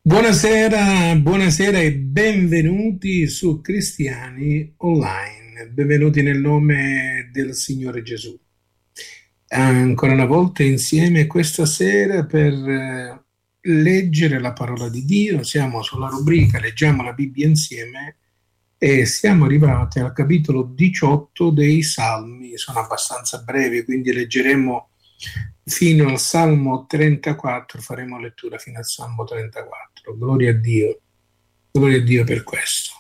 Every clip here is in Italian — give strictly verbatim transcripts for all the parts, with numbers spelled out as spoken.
Buonasera, buonasera e benvenuti su Cristiani Online. Benvenuti nel nome del Signore Gesù. Ancora una volta insieme questa sera per eh, leggere la parola di Dio. Siamo sulla rubrica Leggiamo la Bibbia insieme e siamo arrivati al capitolo diciotto dei Salmi. Sono abbastanza brevi, quindi leggeremo fino al Salmo trentaquattro, faremo lettura fino al Salmo trentaquattro. Gloria a Dio, gloria a Dio per questo.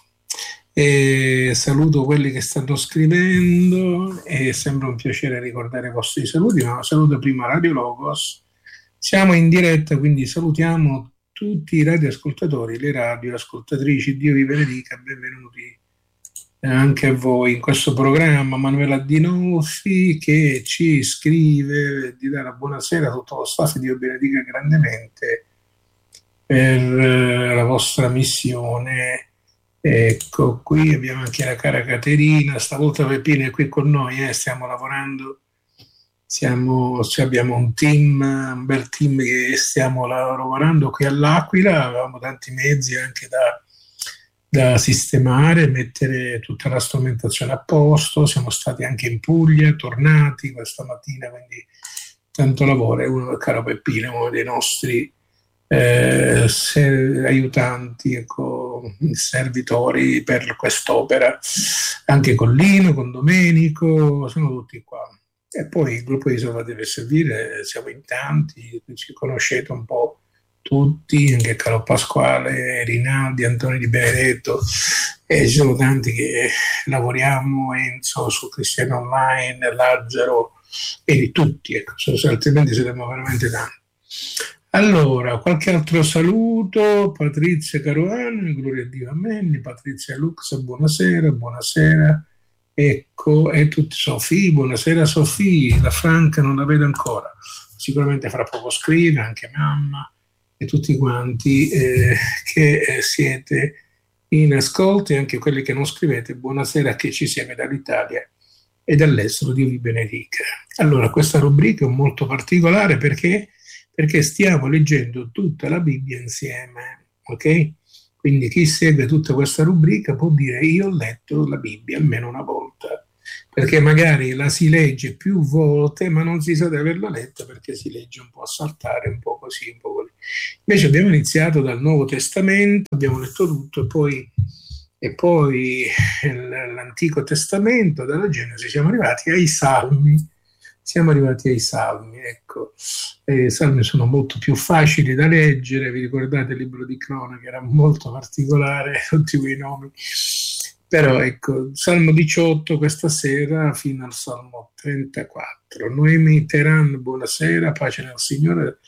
E saluto quelli che stanno scrivendo e sembra un piacere ricordare i vostri saluti, ma saluto prima Radio Logos. Siamo in diretta, quindi salutiamo tutti i radioascoltatori, le radioascoltatrici. Dio vi benedica, benvenuti anche a voi in questo programma. Manuela Dinolfi che ci scrive di dare buonasera a tutto lo staff. Dio benedica grandemente per la vostra missione. Ecco, qui abbiamo anche la cara Caterina, stavolta Peppino è qui con noi, eh? Stiamo lavorando, siamo, cioè abbiamo un team, un bel team che stiamo lavorando qui all'Aquila, avevamo tanti mezzi anche da da sistemare, mettere tutta la strumentazione a posto. Siamo stati anche in Puglia, tornati questa mattina, quindi tanto lavoro. È uno, caro Peppino, uno dei nostri eh, ser- aiutanti, ecco, servitori per quest'opera, anche con Lino, con Domenico, sono tutti qua. E poi il gruppo di Salva deve servire, siamo in tanti, ci conoscete un po' tutti, anche Carlo Pasquale, Rinaldi, Antonio Di Benedetto, e ci sono tanti che lavoriamo, Enzo su Cristiano Online, Lazzaro, e di tutti, ecco, altrimenti saremmo veramente tanti. Allora, qualche altro saluto? Patrizia Caruana, gloria a Dio, amen. Patrizia Lux, buonasera, buonasera. Ecco, e tutti, Sofì, buonasera Sofì, la Franca non la vedo ancora, sicuramente fra poco scrive, anche mamma, e tutti quanti eh, che eh, siete in ascolto, e anche quelli che non scrivete, buonasera a chi ci segue dall'Italia e dall'estero, Dio vi benedica. Allora, questa rubrica è molto particolare perché, perché stiamo leggendo tutta la Bibbia insieme, ok? Quindi chi segue tutta questa rubrica può dire io ho letto la Bibbia almeno una volta, perché magari la si legge più volte ma non si sa di averla letta perché si legge un po' a saltare, un po' così, un po' così. Invece abbiamo iniziato dal Nuovo Testamento, abbiamo letto tutto, e poi, e poi l'Antico Testamento, dalla Genesi siamo arrivati ai Salmi, siamo arrivati ai Salmi, ecco. E i Salmi sono molto più facili da leggere, vi ricordate il libro di Cronache, era molto particolare, tutti quei nomi. Però ecco, Salmo diciotto questa sera fino al Salmo trentaquattro. Noemi Teran, buonasera, pace nel Signore,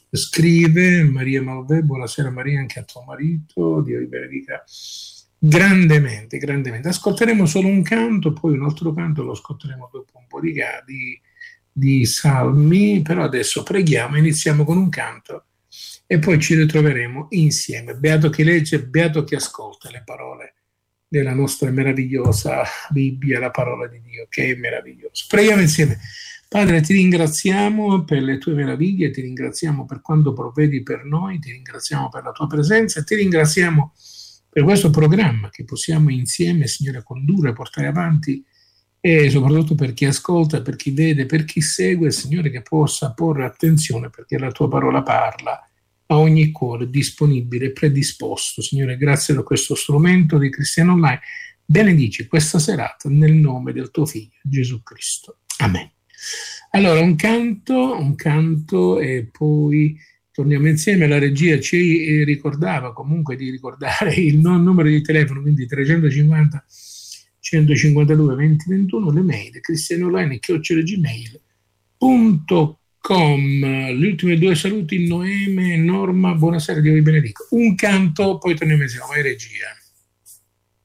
scrive Maria Malvé, buonasera Maria anche a tuo marito, Dio vi benedica grandemente, grandemente. Ascolteremo solo un canto, poi un altro canto lo ascolteremo dopo un po' di, di, di Salmi, però adesso preghiamo, iniziamo con un canto e poi ci ritroveremo insieme. Beato chi legge, beato chi ascolta le parole della nostra meravigliosa Bibbia, la parola di Dio, che è meravigliosa. Preghiamo insieme. Padre, ti ringraziamo per le tue meraviglie, ti ringraziamo per quando provvedi per noi, ti ringraziamo per la tua presenza e ti ringraziamo per questo programma che possiamo insieme, Signore, condurre, portare avanti, e soprattutto per chi ascolta, per chi vede, per chi segue, Signore, che possa porre attenzione perché la tua parola parla a ogni cuore disponibile e predisposto. Signore, grazie per questo strumento di Cristiano Online. Benedici questa serata nel nome del tuo Figlio, Gesù Cristo. Amen. Allora, un canto, un canto e poi torniamo insieme. La regia ci ricordava comunque di ricordare il numero di telefono, quindi trecentocinquanta centocinquantadue venti ventuno, le mail cristianoonline chiocciola gmail punto com. Gli ultimi due saluti, Noemi e Norma, buonasera, Dio vi benedica. Un canto, poi torniamo insieme, vai regia.